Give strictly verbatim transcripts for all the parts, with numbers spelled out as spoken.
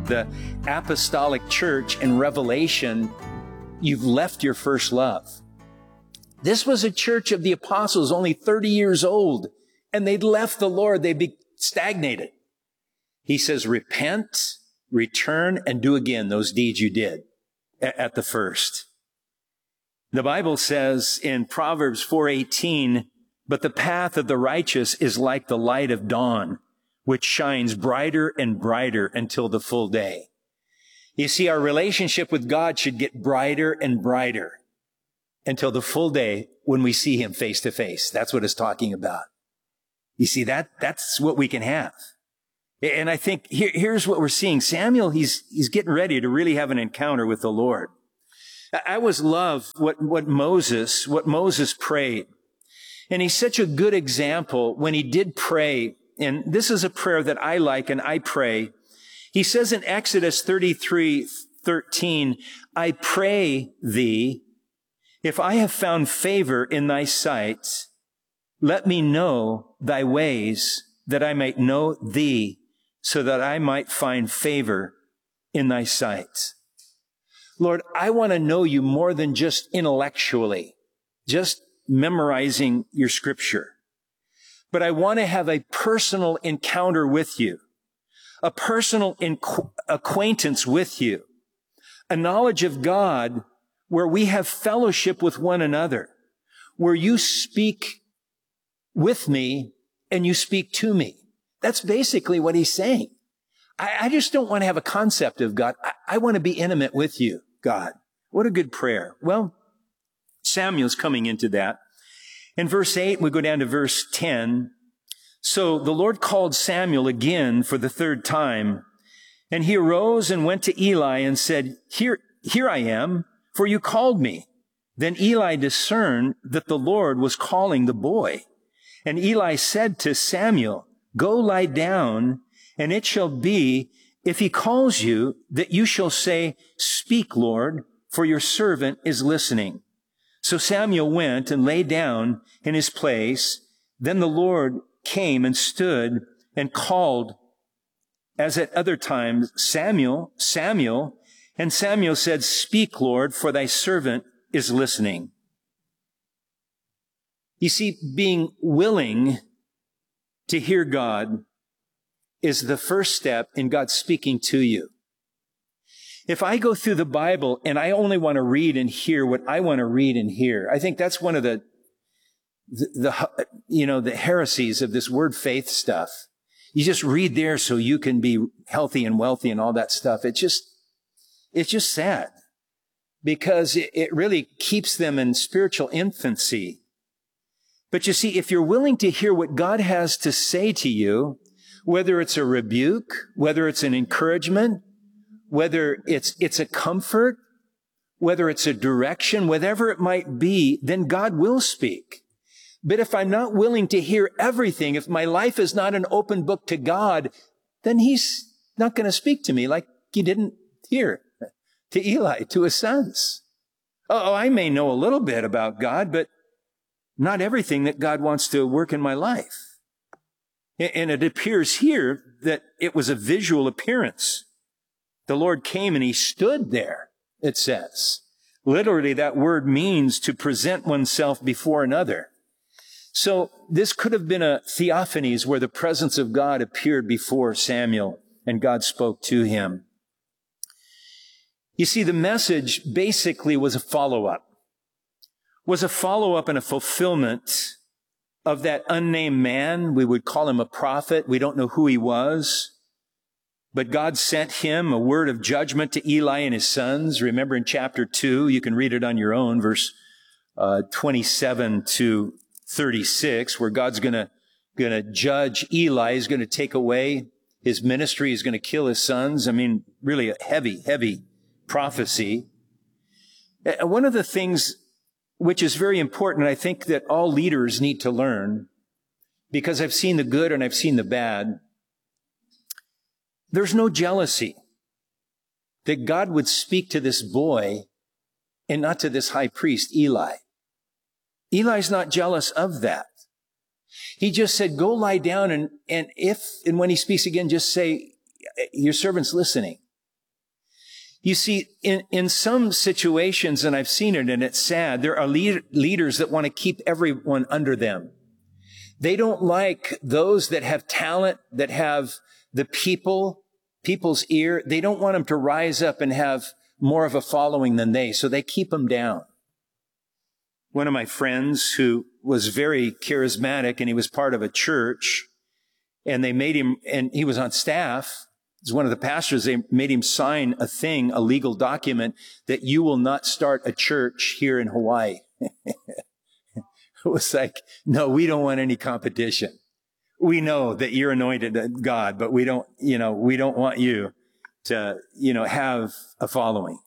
about the apostolic church in Revelation, you've left your first love. This was a church of the apostles, only thirty years old, and they'd left the Lord. They'd be stagnated. He says, repent, return, and do again those deeds you did at the first. The Bible says in Proverbs four eighteen, but the path of the righteous is like the light of dawn, which shines brighter and brighter until the full day. You see, our relationship with God should get brighter and brighter until the full day when we see him face to face. That's what it's talking about. You see, that that's what we can have. And I think here, here's what we're seeing. Samuel, he's he's getting ready to really have an encounter with the Lord. I always love what, what Moses, what Moses prayed. And he's such a good example when he did pray. And this is a prayer that I like and I pray. He says in Exodus thirty-three thirteen, I pray thee, if I have found favor in thy sight, let me know thy ways, that I might know thee, so that I might find favor in thy sight. Lord, I want to know you more than just intellectually, just memorizing your scripture. But I want to have a personal encounter with you, a personal inqu- acquaintance with you, a knowledge of God where we have fellowship with one another, where you speak with me and you speak to me. That's basically what he's saying. I, I just don't want to have a concept of God. I, I want to be intimate with you, God. What a good prayer. Well, Samuel's coming into that. In verse eight, we go down to verse ten. So the Lord called Samuel again for the third time, and he arose and went to Eli and said, Here, here I am, for you called me. Then Eli discerned that the Lord was calling the boy. And Eli said to Samuel, Go lie down, and it shall be, if he calls you, that you shall say, Speak, Lord, for your servant is listening. So Samuel went and lay down in his place. Then the Lord came and stood and called, as at other times, Samuel, Samuel. And Samuel said, Speak, Lord, for thy servant is listening. You see, being willing to hear God is the first step in God speaking to you. If I go through the Bible and I only want to read and hear what I want to read and hear, I think that's one of the, the, the, you know, the heresies of this word faith stuff. You just read there so you can be healthy and wealthy and all that stuff. It's just, it's just sad because it, it really keeps them in spiritual infancy. But you see, if you're willing to hear what God has to say to you, whether it's a rebuke, whether it's an encouragement, whether it's, it's a comfort, whether it's a direction, whatever it might be, then God will speak. But if I'm not willing to hear everything, if my life is not an open book to God, then he's not going to speak to me like he didn't hear to Eli, to his sons. Oh, I may know a little bit about God, but not everything that God wants to work in my life. And it appears here that it was a visual appearance. The Lord came and he stood there, it says. Literally, that word means to present oneself before another. So this could have been a theophanies where the presence of God appeared before Samuel and God spoke to him. You see, the message basically was a follow-up. Was a follow-up and a fulfillment of that unnamed man. We would call him a prophet. We don't know who he was. But God sent him a word of judgment to Eli and his sons. Remember in chapter two, you can read it on your own, verse uh, twenty-seven to thirty-six, where God's going to going to judge Eli. He's going to take away his ministry. He's going to kill his sons. I mean, really a heavy, heavy prophecy. Uh, one of the things which is very important, I think that all leaders need to learn, because I've seen the good and I've seen the bad. There's no jealousy that God would speak to this boy and not to this high priest, Eli. Eli's not jealous of that. He just said, go lie down, and, and if and when he speaks again, just say, your servant's listening. You see, in, in some situations, and I've seen it, and it's sad, there are lead, leaders that want to keep everyone under them. They don't like those that have talent, that have the people, people's ear. They don't want them to rise up and have more of a following than they, so they keep them down. One of my friends who was very charismatic, and he was part of a church, and they made him, and he was on staff, as one of the pastors, they made him sign a thing, a legal document, that you will not start a church here in Hawaii. It was like, no, we don't want any competition. We know that you're anointed God, but we don't, you know, we don't want you to, you know, have a following.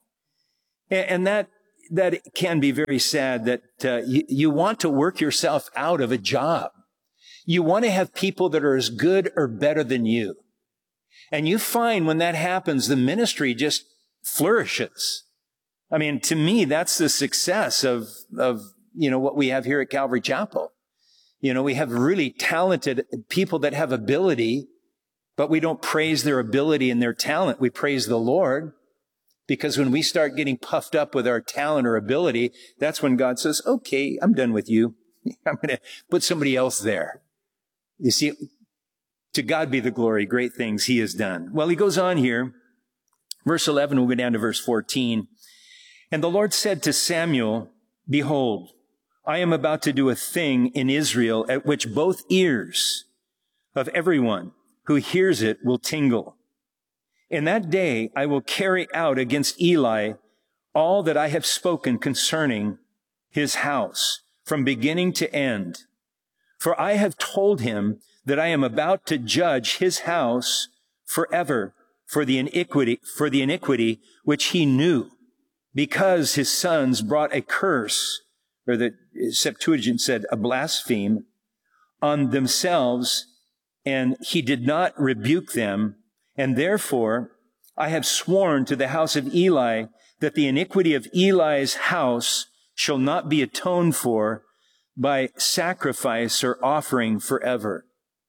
And that, that can be very sad, that uh, you, you want to work yourself out of a job. You want to have people that are as good or better than you. And you find when that happens, the ministry just flourishes. I mean, to me, that's the success of, of, you know, what we have here at Calvary Chapel. You know, we have really talented people that have ability, but we don't praise their ability and their talent. We praise the Lord, because when we start getting puffed up with our talent or ability, that's when God says, okay, I'm done with you. I'm going to put somebody else there. You see, to God be the glory, great things he has done. Well, he goes on here. Verse eleven, we'll go down to verse fourteen. And the Lord said to Samuel, behold, I am about to do a thing in Israel at which both ears of everyone who hears it will tingle. In that day I will carry out against Eli all that I have spoken concerning his house, from beginning to end. For I have told him that I am about to judge his house forever for the iniquity, for the iniquity which he knew, because his sons brought a curse, or the Septuagint said a blaspheme, on themselves, and he did not rebuke them. And therefore I have sworn to the house of Eli that the iniquity of Eli's house shall not be atoned for by sacrifice or offering forever.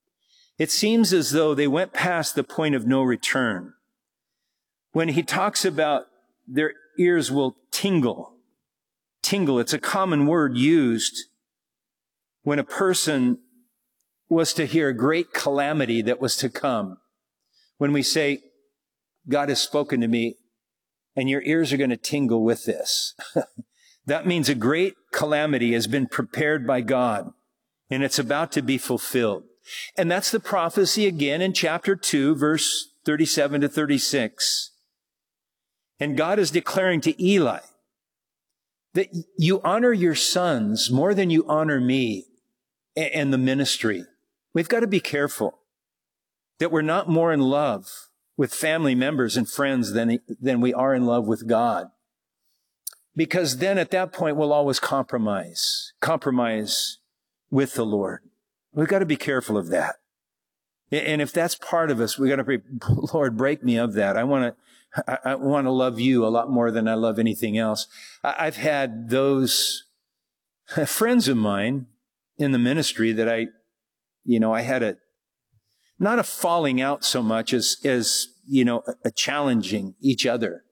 It seems as though they went past the point of no return. When he talks about their ears will tingle, tingle, it's a common word used when a person was to hear a great calamity that was to come. When we say, God has spoken to me, and your ears are going to tingle with this. That means a great calamity has been prepared by God, and it's about to be fulfilled. And that's the prophecy again in chapter two, verse thirty-seven to thirty-six. And God is declaring to Eli that you honor your sons more than you honor me and the ministry. We've got to be careful that we're not more in love with family members and friends than, than we are in love with God. Because then at that point, we'll always compromise, compromise with the Lord. We've got to be careful of that. And if that's part of us, we've got to pray, Lord, break me of that. I want to, I, I want to love you a lot more than I love anything else. I, I've had those friends of mine in the ministry that I, you know, I had a, not a falling out so much as, as, you know, a, a challenging each other.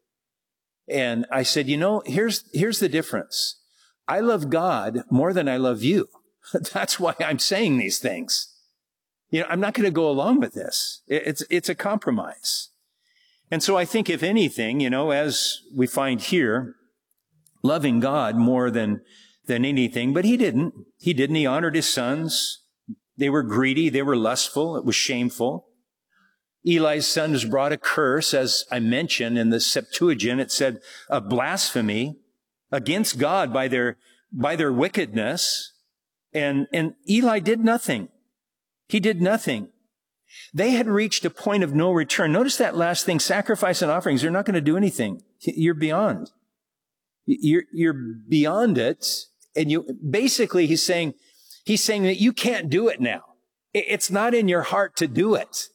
And I said, you know, here's, here's the difference. I love God more than I love you. That's why I'm saying these things. You know, I'm not going to go along with this. It's, it's a compromise. And so I think if anything, you know, as we find here, loving God more than, than anything, but he didn't. He didn't. He honored his sons. They were greedy. They were lustful. It was shameful. Eli's sons brought a curse, as I mentioned in the Septuagint. It said a blasphemy against God by their, by their wickedness. And, and Eli did nothing. He did nothing. They had reached a point of no return. Notice that last thing, sacrifice and offerings. They're not going to do anything. You're beyond. You're, you're beyond it. And you, basically he's saying, he's saying that you can't do it now. It's not in your heart to do it.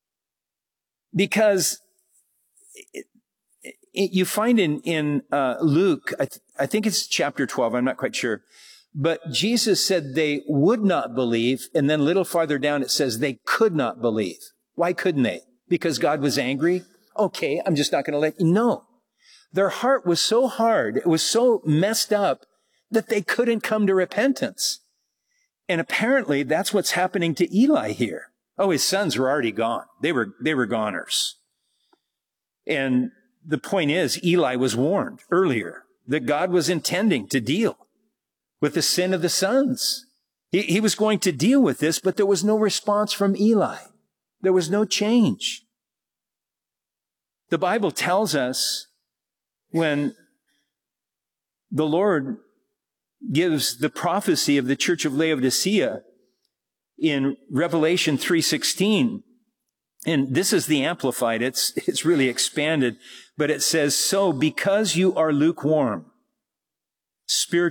Because it, it, you find in, in uh, Luke, I, th- I think it's chapter twelve, I'm not quite sure, but Jesus said they would not believe, and then a little farther down it says they could not believe. Why couldn't they? Because God was angry? Okay, I'm just not going to let you know. Their heart was so hard, it was so messed up that they couldn't come to repentance. And apparently that's what's happening to Eli here. Oh, his sons were already gone. They were, they were goners. And the point is, Eli was warned earlier that God was intending to deal with the sin of the sons. He, he was going to deal with this, but there was no response from Eli. There was no change. The Bible tells us when the Lord gives the prophecy of the church of Laodicea in Revelation three sixteen, and this is the Amplified, it's, it's really expanded, but it says, so because you are lukewarm, spiritual